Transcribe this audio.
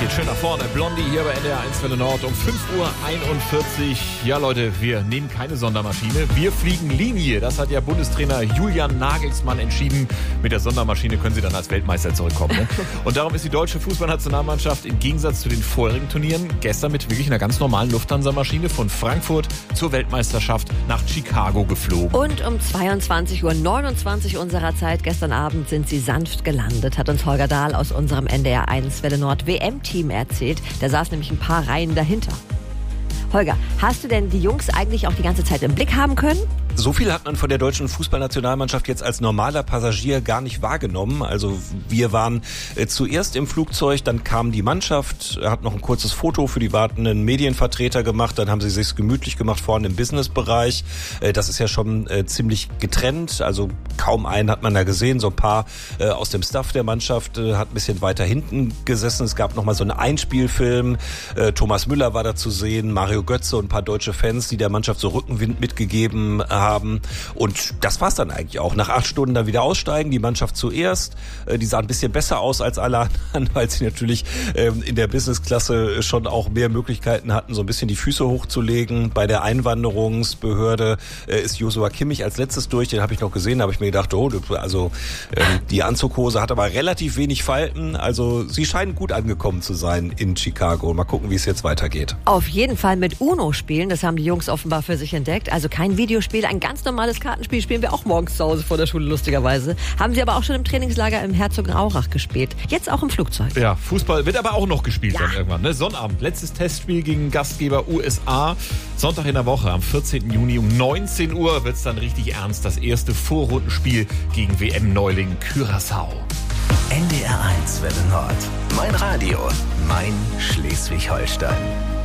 geht schön nach vorne. Blondie hier bei NDR 1 Welle Nord um 5:41 Uhr. Ja Leute, wir nehmen keine Sondermaschine. Wir fliegen Linie. Das hat ja Bundestrainer Julian Nagelsmann entschieden. Mit der Sondermaschine können sie dann als Weltmeister zurückkommen. Ne? Und darum ist die deutsche Fußballnationalmannschaft im Gegensatz zu den vorherigen Turnieren gestern mit wirklich einer ganz normalen Lufthansa-Maschine von Frankfurt zur Weltmeisterschaft nach Chicago geflogen. Und um 22:29 Uhr unserer Zeit gestern Abend sind sie sanft gelandet, hat uns Holger Dahl aus unserem NDR 1 Welle Nord WM-Team erzählt. Der saß nämlich ein paar Reihen dahinter. Holger, hast du denn die Jungs eigentlich auch die ganze Zeit im Blick haben können? So viel hat man von der deutschen Fußballnationalmannschaft jetzt als normaler Passagier gar nicht wahrgenommen. Also wir waren zuerst im Flugzeug, dann kam die Mannschaft, hat noch ein kurzes Foto für die wartenden Medienvertreter gemacht, dann haben sie sich's gemütlich gemacht vorne im Businessbereich. Das ist ja schon ziemlich getrennt, also kaum einen hat man da gesehen. So ein paar aus dem Staff der Mannschaft hat ein bisschen weiter hinten gesessen. Es gab noch mal so einen Einspielfilm. Thomas Müller war da zu sehen, Mario Götze und ein paar deutsche Fans, die der Mannschaft so Rückenwind mitgegeben haben. Und das war's dann eigentlich auch. Nach 8 Stunden dann wieder aussteigen, die Mannschaft zuerst. Die sah ein bisschen besser aus als alle anderen, weil sie natürlich in der Businessklasse schon auch mehr Möglichkeiten hatten, so ein bisschen die Füße hochzulegen. Bei der Einwanderungsbehörde ist Joshua Kimmich als letztes durch. Den habe ich noch gesehen, da habe ich mir gedacht, die Anzughose hat aber relativ wenig Falten. Also sie scheinen gut angekommen zu sein in Chicago. Mal gucken, wie es jetzt weitergeht. Auf jeden Fall mit Uno spielen, das haben die Jungs offenbar für sich entdeckt. Also kein Videospiel, ein ganz normales Kartenspiel spielen wir auch morgens zu Hause vor der Schule, lustigerweise. Haben sie aber auch schon im Trainingslager im Herzogenaurach gespielt. Jetzt auch im Flugzeug. Ja, Fußball wird aber auch noch gespielt dann irgendwann. Ne? Sonnabend, letztes Testspiel gegen Gastgeber USA. Sonntag in der Woche, am 14. Juni um 19 Uhr wird es dann richtig ernst. Das erste Vorrundenspiel gegen WM-Neuling Curaçao. NDR 1 Welle Nord. Mein Radio, mein Schleswig-Holstein.